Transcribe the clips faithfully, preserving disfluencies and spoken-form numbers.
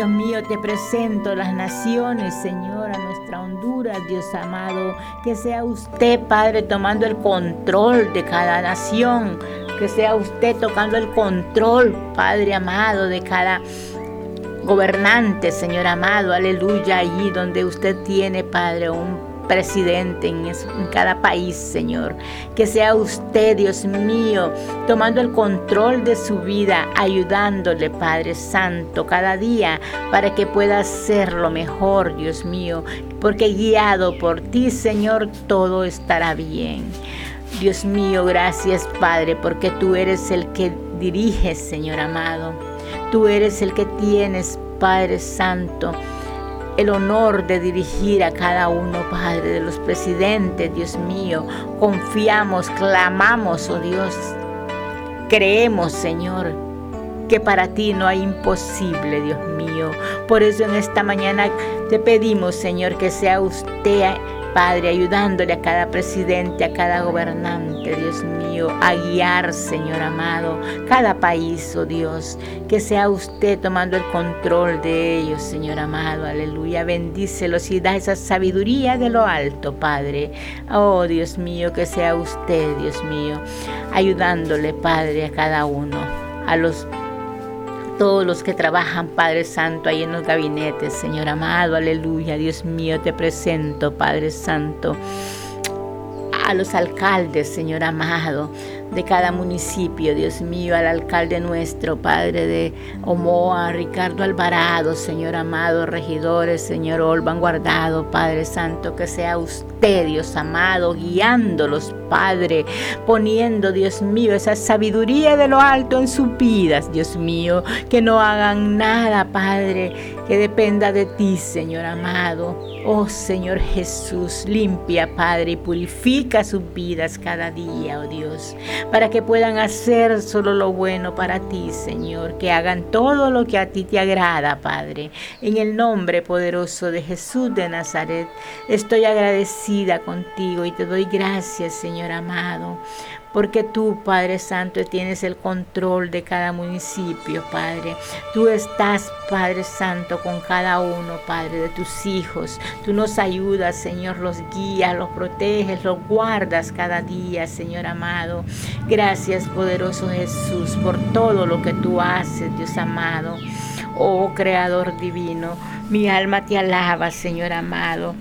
Dios mío, te presento las naciones, Señor, a nuestra Honduras, Dios amado. Que sea usted, Padre, tomando el control de cada nación. Que sea usted tocando el control, Padre amado, de cada gobernante, Señor amado. Aleluya, allí donde usted tiene, Padre, un presidente en, en cada país, Señor. Que sea usted, Dios mío, tomando el control de su vida, ayudándole, Padre Santo, cada día para que pueda hacer lo mejor, Dios mío, porque guiado por ti, Señor, todo estará bien. Dios mío, gracias, Padre, porque tú eres el que diriges, Señor amado. Tú eres el que tienes, Padre Santo, el honor de dirigir a cada uno, Padre, de los presidentes, Dios mío. Confiamos, clamamos, oh Dios. Creemos, Señor, que para ti no hay imposible, Dios mío. Por eso en esta mañana te pedimos, Señor, que sea usted, Padre, ayudándole a cada presidente, a cada gobernante, Dios mío, a guiar, Señor amado, cada país, oh Dios. Que sea usted tomando el control de ellos, Señor amado, aleluya. Bendícelos y da esa sabiduría de lo alto, Padre. Oh, Dios mío, que sea usted, Dios mío, ayudándole, Padre, a cada uno, a los todos los que trabajan, Padre Santo, ahí en los gabinetes, Señor amado, aleluya. Dios mío, te presento, Padre Santo, a los alcaldes, Señor amado, de cada municipio, Dios mío, al alcalde nuestro, Padre de Omoa, Ricardo Alvarado, Señor amado, regidores, Señor Olvan Guardado, Padre Santo, que sea usted, Dios amado, guiándolos, Padre, poniendo, Dios mío, esa sabiduría de lo alto en sus vidas, Dios mío, que no hagan nada, Padre, que dependa de ti, Señor amado. Oh, Señor Jesús, limpia, Padre, y purifica sus vidas cada día, oh Dios, para que puedan hacer solo lo bueno para ti, Señor, que hagan todo lo que a ti te agrada, Padre. En el nombre poderoso de Jesús de Nazaret, estoy agradecida contigo y te doy gracias, Señor amado, porque tú, Padre Santo, tienes el control de cada municipio, Padre. Tú estás, Padre Santo, con cada uno, Padre, de tus hijos. Tú nos ayudas, Señor, los guías, los proteges, los guardas cada día, Señor amado. Gracias, poderoso Jesús, por todo lo que tú haces, Dios amado. Oh, Creador divino, mi alma te alaba, Señor amado.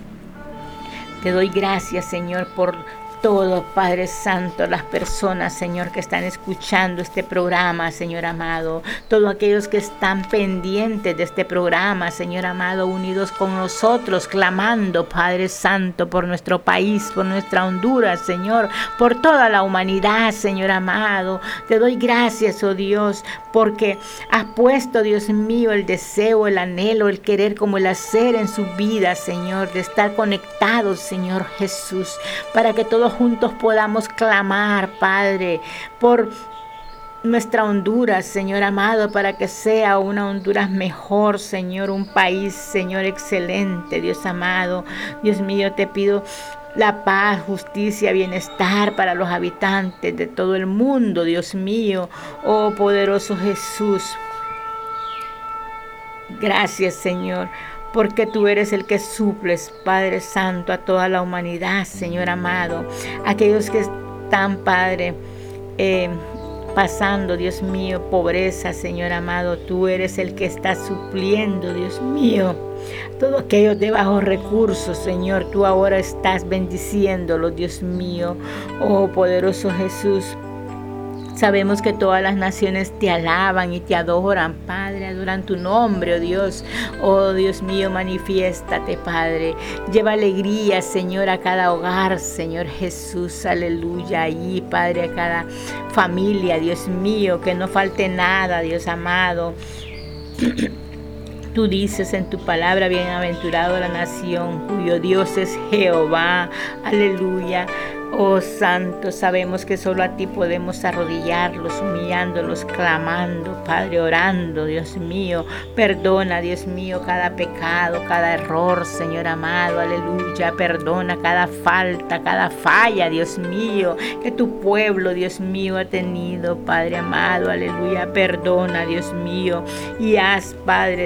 Te doy gracias, Señor, por todo, Padre Santo, las personas, Señor, que están escuchando este programa, Señor amado, todos aquellos que están pendientes de este programa, Señor amado, unidos con nosotros, clamando, Padre Santo, por nuestro país, por nuestra Honduras, Señor, por toda la humanidad, Señor amado. Te doy gracias, oh Dios, porque has puesto, Dios mío, el deseo, el anhelo, el querer como el hacer en su vida, Señor, de estar conectados, Señor Jesús, para que todos juntos podamos clamar, Padre, por nuestra Honduras, Señor amado, para que sea una Honduras mejor, Señor, un país, Señor, excelente, Dios amado. Dios mío, te pido la paz, justicia, bienestar para los habitantes de todo el mundo, Dios mío. Oh, poderoso Jesús, gracias, Señor, porque tú eres el que suples, Padre Santo, a toda la humanidad, Señor amado. Aquellos que están, Padre, eh, pasando, Dios mío, pobreza, Señor amado, tú eres el que está supliendo, Dios mío. Todos aquellos de bajos recursos, Señor, tú ahora estás bendiciéndolos, Dios mío. Oh, poderoso Jesús, sabemos que todas las naciones te alaban y te adoran, Padre, adoran tu nombre, oh Dios. Oh, Dios mío, manifiéstate, Padre. Lleva alegría, Señor, a cada hogar, Señor Jesús, aleluya. Allí, Padre, a cada familia, Dios mío, que no falte nada, Dios amado. Tú dices en tu palabra, bienaventurado la nación cuyo Dios es Jehová, aleluya. Oh Santo, sabemos que solo a ti podemos arrodillarlos, humillándolos, clamando, Padre, orando, Dios mío. Perdona, Dios mío, cada pecado, cada error, Señor amado, aleluya. Perdona cada falta, cada falla, Dios mío, que tu pueblo, Dios mío, ha tenido, Padre amado, aleluya. Perdona, Dios mío, y haz, Padre,